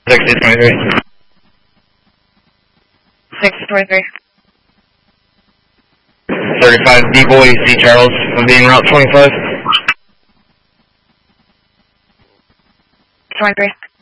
623. 623. 35 D-Boy, C. Charles, being Route 25. 23.